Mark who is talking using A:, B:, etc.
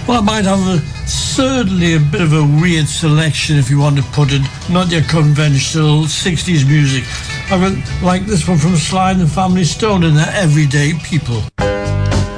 A: Well, I might have certainly a bit of a weird selection, if you want to put it. Not your conventional 60s music. I like this one from Sly and the Family Stone and their Everyday People.